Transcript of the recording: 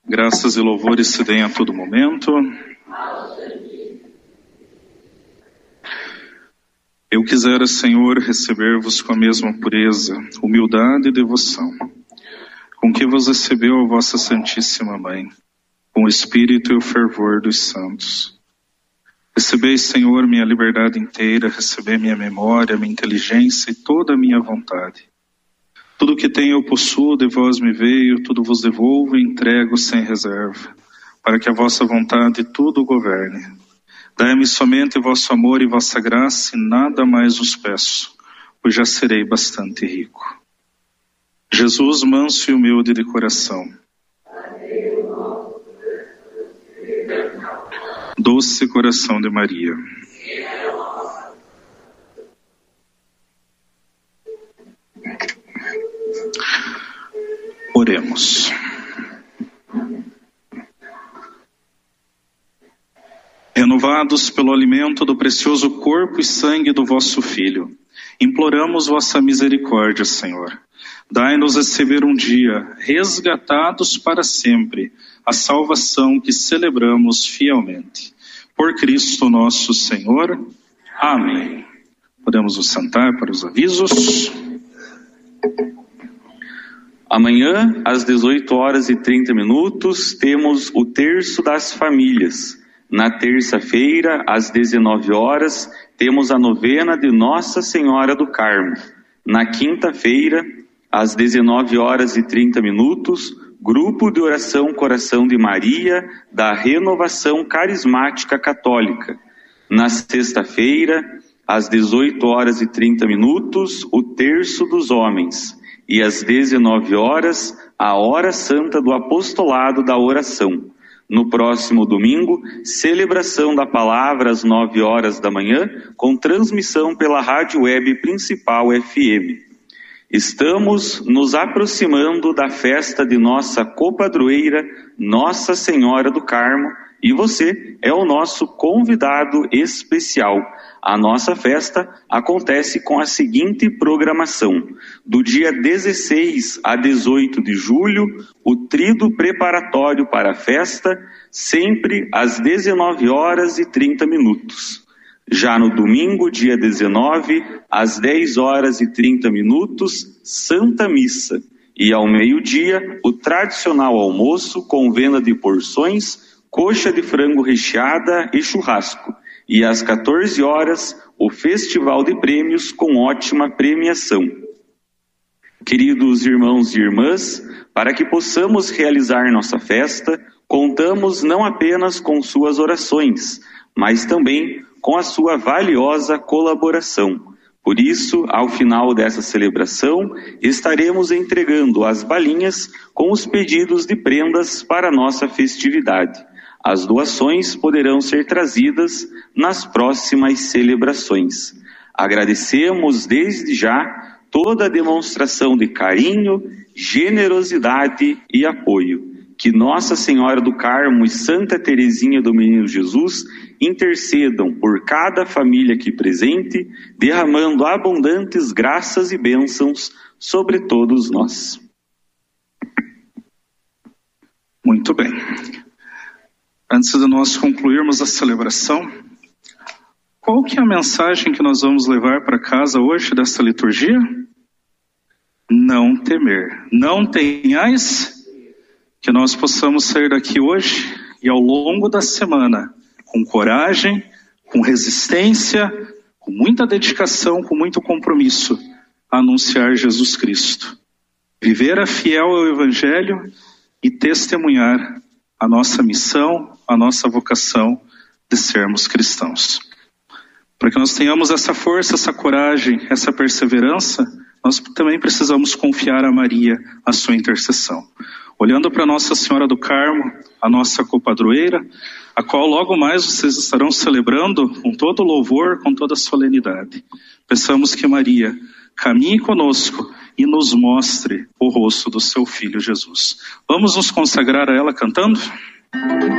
Graças e louvores se deem a todo momento. Eu quisera, Senhor, receber-vos com a mesma pureza, humildade e devoção, com que vos recebeu a vossa Santíssima Mãe, com o Espírito e o fervor dos santos. Recebei, Senhor, minha liberdade inteira, recebei minha memória, minha inteligência e toda a minha vontade. Tudo que tenho eu possuo, de vós me veio, tudo vos devolvo e entrego sem reserva, para que a vossa vontade tudo governe. Dai-me somente vosso amor e vossa graça, e nada mais vos peço, pois já serei bastante rico. Jesus, manso e humilde de coração, doce coração de Maria, oremos. Renovados pelo alimento do precioso corpo e sangue do vosso Filho, imploramos vossa misericórdia, Senhor. Dai-nos receber um dia, resgatados para sempre, a salvação que celebramos fielmente. Por Cristo nosso Senhor. Amém. Podemos nos sentar para os avisos. Amanhã, às 18h30, temos o Terço das Famílias. Na terça-feira, às 19h, temos a novena de Nossa Senhora do Carmo. Na quinta-feira, às 19h30, Grupo de Oração Coração de Maria, da Renovação Carismática Católica. Na sexta-feira, às 18h30, o Terço dos Homens. E às 19h, a Hora Santa do Apostolado da Oração. No próximo domingo, celebração da palavra às 9h da manhã, com transmissão pela Rádio Web Principal FM. Estamos nos aproximando da festa de nossa copadroeira, Nossa Senhora do Carmo, e você é o nosso convidado especial. A nossa festa acontece com a seguinte programação: do dia 16 a 18 de julho, o tríduo preparatório para a festa, sempre às 19h30. Já no domingo, dia 19, às 10h30, Santa Missa. E ao meio-dia, o tradicional almoço com venda de porções, coxa de frango recheada e churrasco. E às 14h, o Festival de Prêmios com ótima premiação. Queridos irmãos e irmãs, para que possamos realizar nossa festa, contamos não apenas com suas orações, mas também com a sua valiosa colaboração. Por isso, ao final dessa celebração, estaremos entregando as balinhas com os pedidos de prendas para a nossa festividade. As doações poderão ser trazidas nas próximas celebrações. Agradecemos desde já toda a demonstração de carinho, generosidade e apoio. Que Nossa Senhora do Carmo e Santa Teresinha do Menino Jesus intercedam por cada família aqui presente, derramando abundantes graças e bênçãos sobre todos nós. Muito bem. Antes de nós concluirmos a celebração, qual que é a mensagem que nós vamos levar para casa hoje desta liturgia? Não temer. Não tenhais. Que nós possamos sair daqui hoje e ao longo da semana com coragem, com resistência, com muita dedicação, com muito compromisso, a anunciar Jesus Cristo. Viver fiel ao Evangelho e testemunhar a nossa missão, a nossa vocação de sermos cristãos. Para que nós tenhamos essa força, essa coragem, essa perseverança, nós também precisamos confiar a Maria, a sua intercessão. Olhando para Nossa Senhora do Carmo, a nossa copadroeira, a qual logo mais vocês estarão celebrando com todo louvor, com toda solenidade. Peçamos que Maria caminhe conosco e nos mostre o rosto do seu Filho Jesus. Vamos nos consagrar a ela cantando?